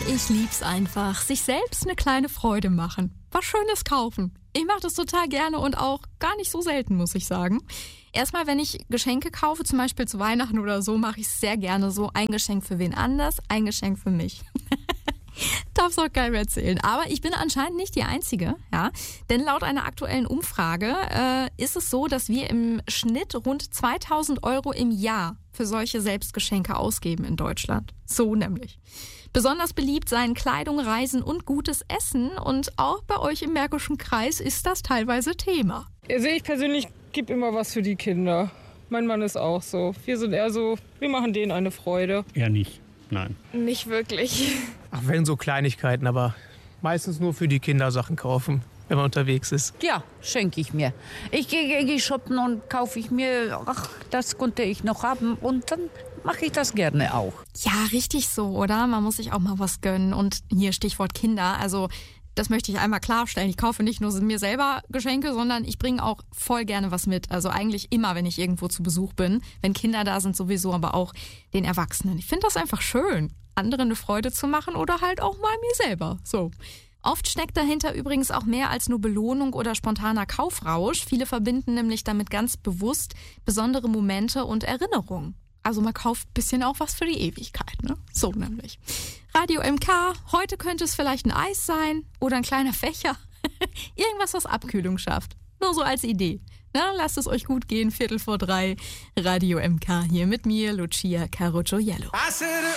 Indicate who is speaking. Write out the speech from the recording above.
Speaker 1: Ich lieb's einfach. Sich selbst eine kleine Freude machen. Was Schönes kaufen. Ich mache das total gerne und auch gar nicht so selten, muss ich sagen. Erstmal, wenn ich Geschenke kaufe, zum Beispiel zu Weihnachten oder so, mache ich es sehr gerne so. Ein Geschenk für wen anders, ein Geschenk für mich. Darf's auch keinem erzählen. Aber ich bin anscheinend nicht die Einzige, ja. Denn laut einer aktuellen Umfrage ist es so, dass wir im Schnitt rund 2.000 € im Jahr für solche Selbstgeschenke ausgeben in Deutschland. So nämlich. Besonders beliebt seien Kleidung, Reisen und gutes Essen. Und auch bei euch im Märkischen Kreis ist das teilweise Thema.
Speaker 2: Also ich persönlich gebe immer was für die Kinder. Mein Mann ist auch so. Wir sind eher so, wir machen denen eine Freude.
Speaker 3: Eher nicht, nein.
Speaker 4: Nicht wirklich.
Speaker 5: Ach, wenn so Kleinigkeiten, aber meistens nur für die Kinder Sachen kaufen, wenn man unterwegs ist.
Speaker 6: Ja, schenke ich mir. Ich gehe shoppen und kaufe ich mir, das konnte ich noch haben und dann mache ich das gerne auch.
Speaker 1: Ja, richtig so, oder? Man muss sich auch mal was gönnen. Und hier Stichwort Kinder, also das möchte ich einmal klarstellen. Ich kaufe nicht nur mir selber Geschenke, sondern ich bringe auch voll gerne was mit. Also eigentlich immer, wenn ich irgendwo zu Besuch bin. Wenn Kinder da sind sowieso, aber auch den Erwachsenen. Ich finde das einfach schön, anderen eine Freude zu machen oder halt auch mal mir selber. So. Oft steckt dahinter übrigens auch mehr als nur Belohnung oder spontaner Kaufrausch. Viele verbinden nämlich damit ganz bewusst besondere Momente und Erinnerungen. Also man kauft ein bisschen auch was für die Ewigkeit, ne? So nämlich. Radio MK, heute könnte es vielleicht ein Eis sein oder ein kleiner Fächer. Irgendwas, was Abkühlung schafft. Nur so als Idee. Na, lasst es euch gut gehen, 2:45. Radio MK hier mit mir, Lucia Carocciolello.